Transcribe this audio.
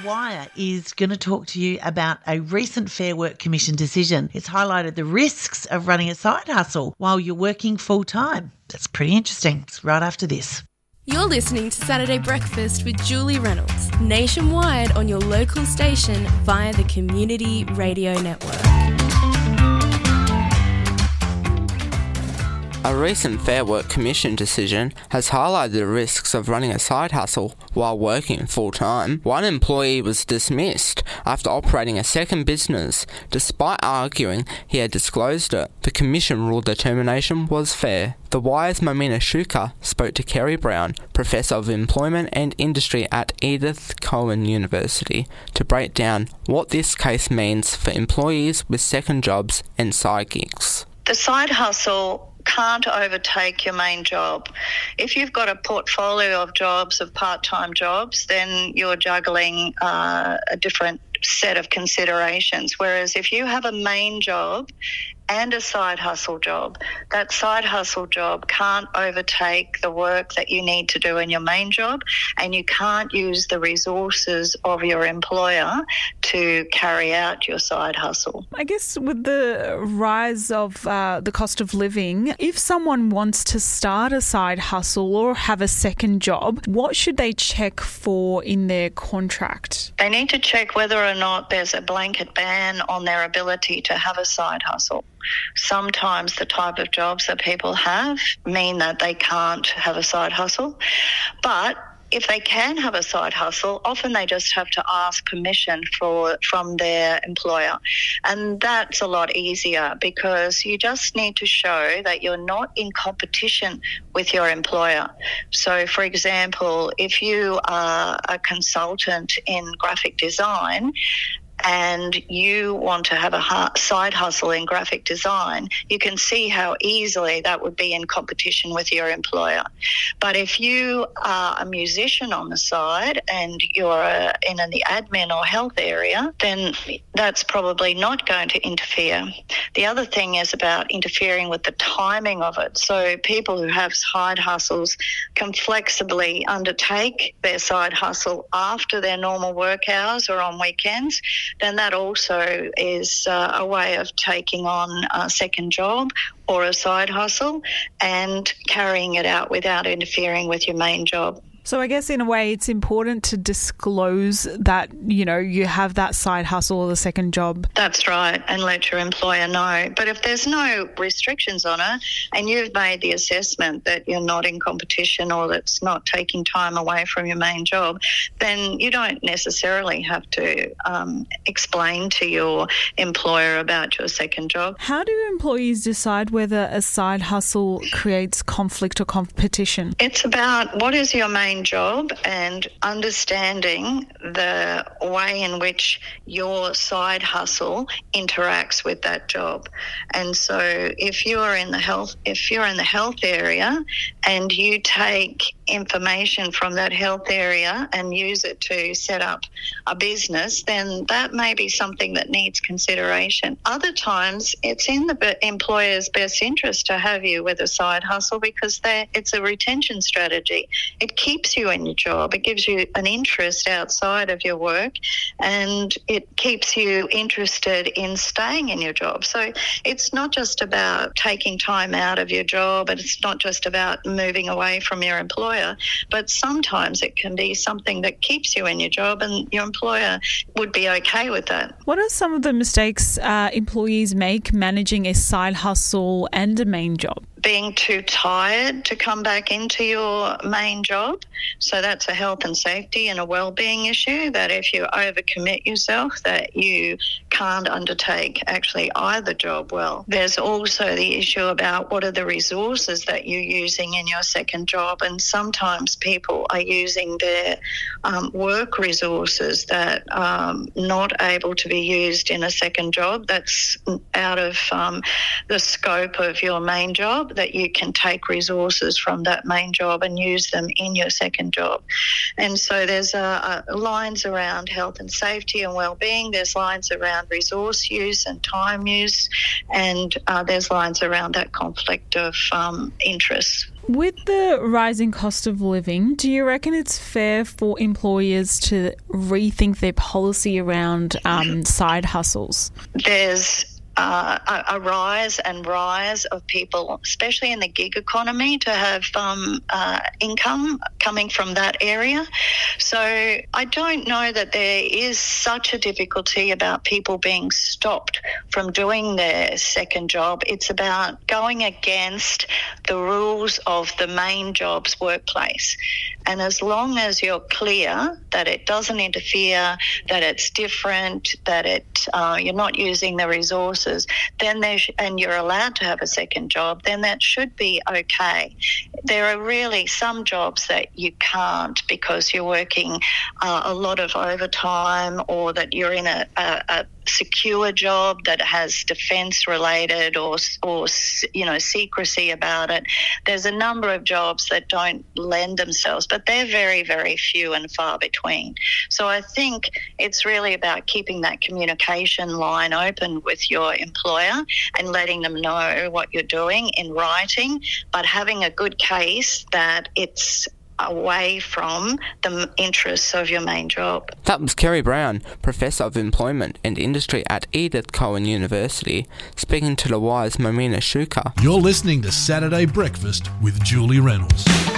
Wire is going to talk to you about a recent Fair Work Commission decision. It's highlighted the risks of running a side hustle while you're working full-time. That's pretty interesting. It's right after this. You're listening to Saturday Breakfast with Julie Reynolds, nationwide on your local station via the Community Radio Network. A recent Fair Work Commission decision has highlighted the risks of running a side hustle while working full-time. One employee was dismissed after operating a second business, despite arguing he had disclosed it. The Commission ruled the termination was fair. The Wire's Momina Shuka spoke to Kerry Brown, Professor of Employment and Industry at Edith Cowan University, to break down what this case means for employees with second jobs and side gigs. The side hustle can't overtake your main job. If you've got a portfolio of jobs, of part-time jobs, then you're juggling a different set of considerations. Whereas if you have a main job and a side hustle job, that side hustle job can't overtake the work that you need to do in your main job, and you can't use the resources of your employer to carry out your side hustle. I guess with the rise of the cost of living, if someone wants to start a side hustle or have a second job, what should they check for in their contract? They need to check whether or not there's a blanket ban on their ability to have a side hustle. Sometimes the type of jobs that people have mean that they can't have a side hustle, but if they can have a side hustle, often they just have to ask permission from their employer. And that's a lot easier because you just need to show that you're not in competition with your employer. So, for example, if you are a consultant in graphic design and you want to have a side hustle in graphic design, you can see how easily that would be in competition with your employer. But if you are a musician on the side and you're in the admin or health area, then that's probably not going to interfere. The other thing is about interfering with the timing of it. So people who have side hustles can flexibly undertake their side hustle after their normal work hours or on weekends. Then that also is a way of taking on a second job or a side hustle and carrying it out without interfering with your main job. So I guess in a way it's important to disclose that, you have that side hustle or the second job. That's right, and let your employer know. But if there's no restrictions on it and you've made the assessment that you're not in competition or that's not taking time away from your main job, then you don't necessarily have to explain to your employer about your second job. How do employees decide whether a side hustle creates conflict or competition? It's about what is your main job and understanding the way in which your side hustle interacts with that job. And so if you're in the health area and you take information from that health area and use it to set up a business, then that may be something that needs consideration. Other times it's in the employer's best interest to have you with a side hustle because it's a retention strategy. It keeps you in your job. It gives you an interest outside of your work and it keeps you interested in staying in your job. So it's not just about taking time out of your job and it's not just about moving away from your employer, but sometimes it can be something that keeps you in your job and your employer would be okay with that. What are some of the mistakes employees make managing a side hustle and a main job? Being too tired to come back into your main job. So that's a health and safety and a well-being issue, that if you overcommit yourself, that you can't undertake actually either job well. There's also the issue about what are the resources that you're using in your second job, and sometimes people are using their work resources that are not able to be used in a second job. That's out of the scope of your main job, that you can take resources from that main job and use them in your second job. And so there's lines around health and safety and well-being, there's lines around resource use and time use, and there's lines around that conflict of interest. With the rising cost of living, do you reckon it's fair for employers to rethink their policy around side hustles? There's a rise of people, especially in the gig economy, to have income coming from that area. So I don't know that there is such a difficulty about people being stopped from doing their second job. It's about going against the rules of the main job's workplace. And as long as you're clear that it doesn't interfere, that it's different, that you're not using the resources, then and you're allowed to have a second job, then that should be okay. There are really some jobs that you can't because you're working a lot of overtime, or that you're in a secure job that has defence related or secrecy about it. There's a number of jobs that don't lend themselves, but they're very, very few and far between. So I think it's really about keeping that communication line open with your employer and letting them know what you're doing in writing, but having a good case that it's away from the interests of your main job. That was Kerry Brown, Professor of Employment and Industry at Edith Cowan University, speaking to The Wire's Marina Shuka. You're listening to Saturday Breakfast with Julie Reynolds.